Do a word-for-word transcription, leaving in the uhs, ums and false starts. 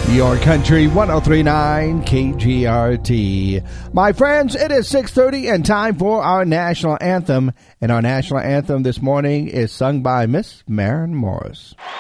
Your Country one oh three point nine K G R T. My friends, it is six thirty and time for our national anthem. And our national anthem this morning is sung by Miss Maren Morris.